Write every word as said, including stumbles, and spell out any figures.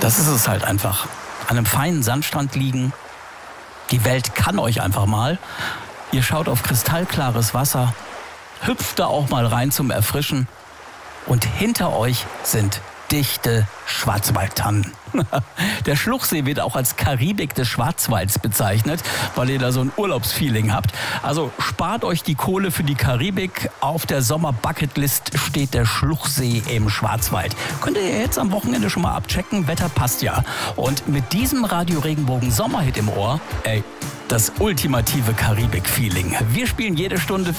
Das ist es halt einfach. An einem feinen Sandstrand liegen. Die Welt kann euch einfach mal. Ihr schaut auf kristallklares Wasser, hüpft da auch mal rein zum Erfrischen. Und hinter euch sind dichte Schwarzwaldtannen. Der Schluchsee wird auch als Karibik des Schwarzwalds bezeichnet, weil ihr da so ein Urlaubsfeeling habt. Also spart euch die Kohle für die Karibik. Auf der Sommer-Bucketlist steht der Schluchsee im Schwarzwald. Könnt ihr jetzt am Wochenende schon mal abchecken. Wetter passt ja. Und mit diesem Radio Regenbogen Sommerhit im Ohr, ey, das ultimative Karibik-Feeling. Wir spielen jede Stunde